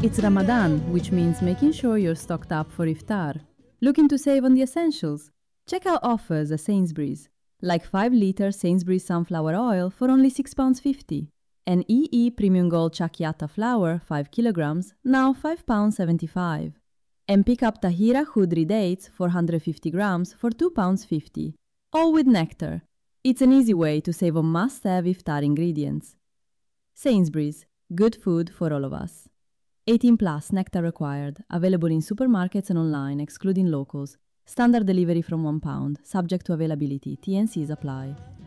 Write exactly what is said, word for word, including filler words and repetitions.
It's Ramadan, which means making sure you're stocked up for iftar. Looking to save on the essentials? Check out offers at Sainsbury's, like five litre Sainsbury's sunflower oil for only six pounds fifty, and E E Premium Gold Chakiata flour, five kilograms, now five pounds seventy-five. And pick up Tahira Khudri dates, four hundred fifty grams, for two pounds fifty, all with nectar. It's an easy way to save on must-have iftar ingredients. Sainsbury's, good food for all of us. eighteen plus, nectar required, available in supermarkets and online, excluding locals. Standard delivery from one pound, subject to availability. T and Cs apply.